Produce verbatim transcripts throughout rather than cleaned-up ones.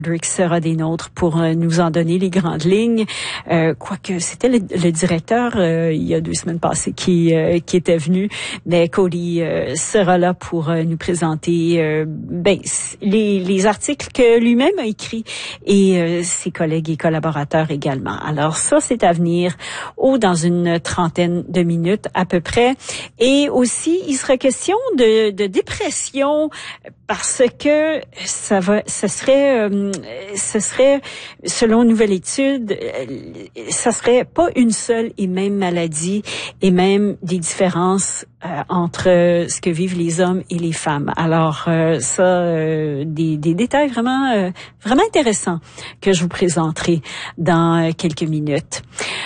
Drake sera des nôtres pour euh, nous en donner les grandes lignes. Euh, quoique c'était le, le directeur euh, il y a deux semaines passées qui euh, qui était venu, mais Cody euh, sera là pour euh, nous présenter euh, ben les les articles que lui-même a écrits et euh, ses collègues et collaborateurs également. Alors ça c'est à venir au dans une trentaine de minutes à peu près. Et aussi il sera question de de dépression parce que ça va ça serait euh, ce serait, selon une nouvelle étude, ça serait pas une seule et même maladie et même des différences euh, entre ce que vivent les hommes et les femmes. Alors euh, ça, euh, des, des détails vraiment, euh, vraiment intéressants que je vous présenterai dans quelques minutes.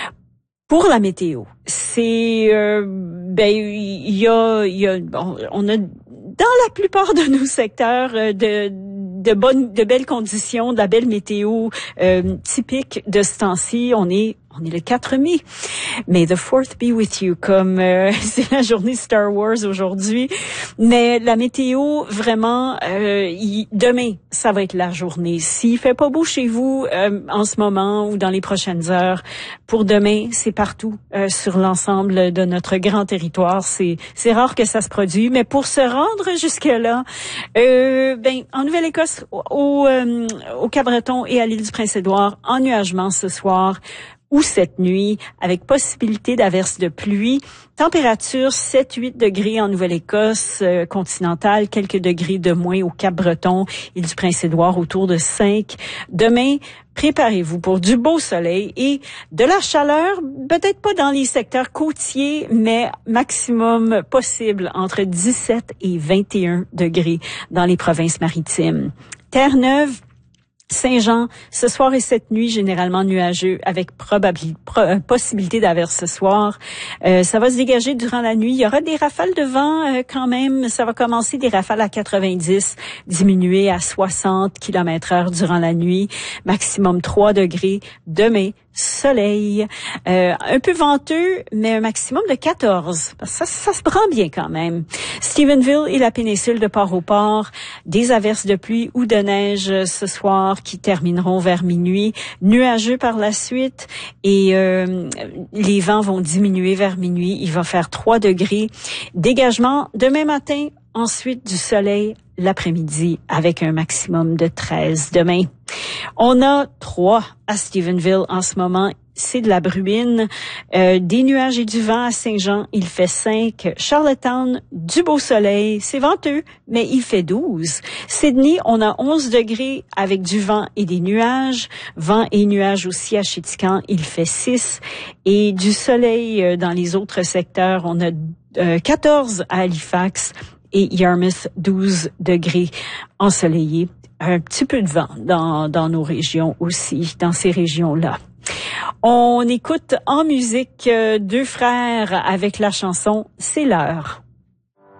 Pour la météo, c'est euh, ben il y a, il y a bon, on a dans la plupart de nos secteurs euh, de de bonnes, de belles conditions, de la belle météo euh, typique de ce temps-ci. On est On est le quatre mai. May the fourth be with you, comme euh, c'est la journée Star Wars aujourd'hui. Mais la météo, vraiment, euh, y, demain, ça va être la journée. S'il fait pas beau chez vous euh, en ce moment ou dans les prochaines heures, pour demain, c'est partout euh, sur l'ensemble de notre grand territoire. C'est c'est rare que ça se produise, mais pour se rendre jusque-là, euh, ben en Nouvelle-Écosse, au, au, euh, au Cap-Breton et à l'île du Prince-Édouard, ennuagement ce soir ou cette nuit, avec possibilité d'averses de pluie. Température sept à huit degrés en Nouvelle-Écosse euh, continentale, quelques degrés de moins au Cap-Breton, île du Prince-Édouard, autour de cinq. Demain, préparez-vous pour du beau soleil et de la chaleur, peut-être pas dans les secteurs côtiers, mais maximum possible entre dix-sept et vingt et un degrés dans les provinces maritimes. Terre-Neuve, Saint-Jean, ce soir et cette nuit, généralement nuageux, avec probabilité, pro, possibilité d'averse ce soir. Euh, ça va se dégager durant la nuit. Il y aura des rafales de vent euh, quand même. Ça va commencer des rafales à quatre-vingt-dix, diminuer à soixante kilomètres heure durant la nuit. Maximum trois degrés. Demain, soleil, euh, un peu venteux, mais un maximum de quatorze. Ça, ça se prend bien quand même. Stephenville et la péninsule de Port-au-Port, des averses de pluie ou de neige ce soir qui termineront vers minuit. Nuageux par la suite et euh, les vents vont diminuer vers minuit. Il va faire trois degrés. Dégagement demain matin. Ensuite, du soleil l'après-midi avec un maximum de treize demain. On a trois à Stephenville en ce moment. C'est de la bruine, euh, des nuages et du vent à Saint-Jean, il fait cinq. Charlottetown, du beau soleil, c'est venteux, mais il fait douze. Sydney, on a onze degrés avec du vent et des nuages. Vent et nuages aussi à Chéticamp, il fait six. Et du soleil euh, dans les autres secteurs, on a euh, quatorze à Halifax et Yarmouth, douze degrés ensoleillés. Un petit peu de vent dans, dans nos régions aussi, dans ces régions-là. On écoute en musique euh, deux frères avec la chanson « C'est l'heure ».